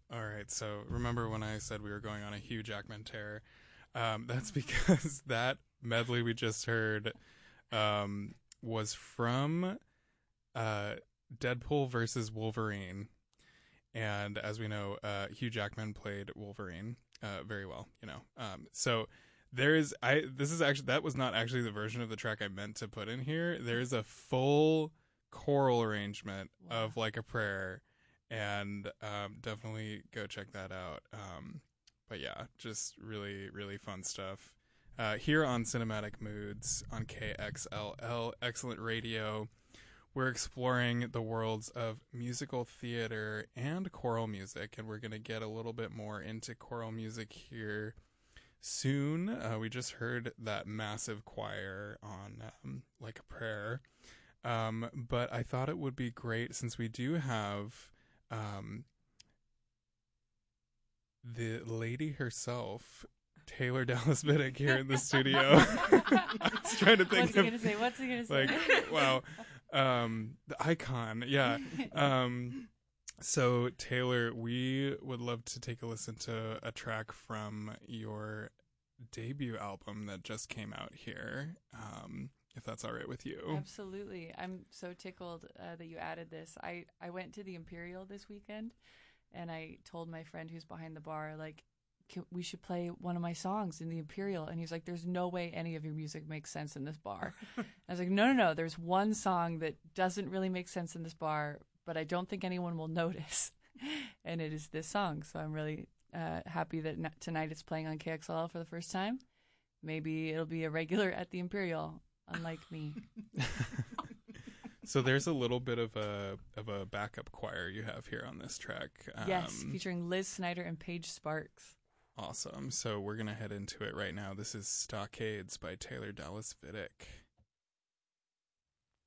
All right. So remember when I said we were going on a Hugh Jackman tear? That's because that medley we just heard was from Deadpool versus Wolverine. And as we know, Hugh Jackman played Wolverine very well, So that was not actually the version of the track I meant to put in here. There's a full choral arrangement of Like a Prayer, and definitely go check that out. But yeah, just really, really fun stuff. Here on Cinematic Moods on KXLL, excellent radio. We're exploring the worlds of musical theater and choral music, and we're going to get a little bit more into choral music here soon. We just heard that massive choir on Like a Prayer. But I thought it would be great, since we do have the lady herself, Taylor Dallas Biddick, here in the studio. I was trying to think What's he gonna say? Like, wow. The icon. Yeah. So Taylor, we would love to take a listen to a track from your debut album that just came out here. If that's all right with you. Absolutely. I'm so tickled that you added this. I went to the Imperial this weekend, and I told my friend who's behind the bar, like, we should play one of my songs in the Imperial. And he's like, there's no way any of your music makes sense in this bar. I was like, no. There's one song that doesn't really make sense in this bar, but I don't think anyone will notice. And it is this song. So I'm really happy that tonight it's playing on KXLL for the first time. Maybe it'll be a regular at the Imperial, unlike me. So there's a little bit of a backup choir you have here on this track. Yes, featuring Liz Snyder and Paige Sparks. Awesome. So we're going to head into it right now. This is Stockades by Taylor Dallas Viddick.